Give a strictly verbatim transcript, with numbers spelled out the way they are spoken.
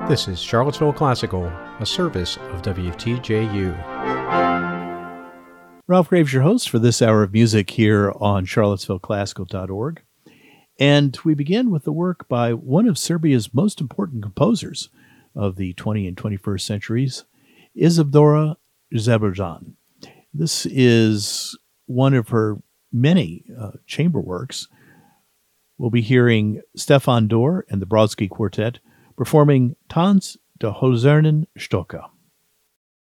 This is Charlottesville Classical, a service of W T J U. Ralph Graves, your host for this hour of music here on charlottesville classical dot org. And we begin with the work by one of Serbia's most important composers of the twentieth and twenty-first centuries, Isidora Zeberjan. This is one of her many uh, chamber works. We'll be hearing Stefan Dor and the Brodsky Quartet performing Tanz der Hölzernen Stocke.